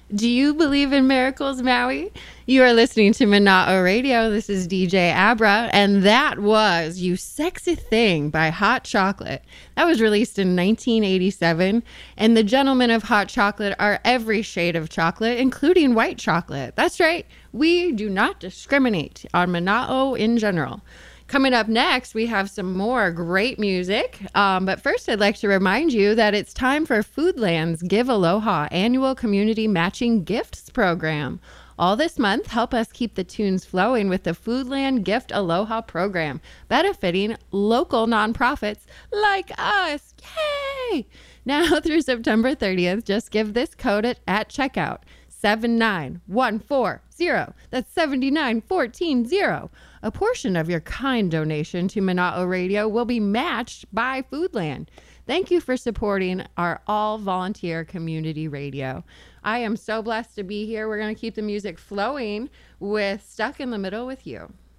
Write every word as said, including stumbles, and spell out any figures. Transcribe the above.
Do you believe in miracles, Maui? You are listening to Mana'o Radio. This is D J Abra, and that was You Sexy Thing by Hot Chocolate. That was released in nineteen eighty-seven, and the gentlemen of Hot Chocolate are every shade of chocolate, including white chocolate. That's right, we do not discriminate on Mana'o in general. Coming up next, we have some more great music. Um, but first, I'd like to remind you that it's time for Foodland's Give Aloha annual community matching gifts program. All this month, help us keep the tunes flowing with the Foodland Gift Aloha program, benefiting local nonprofits like us. Yay! Now through September thirtieth, just give this code at, at checkout. seven nine one four zero. That's seven nine one four zero. A portion of your kind donation to Mana'o Radio will be matched by Foodland. Thank you for supporting our all-volunteer community radio. I am so blessed to be here. We're going to keep the music flowing with Stuck in the Middle with You.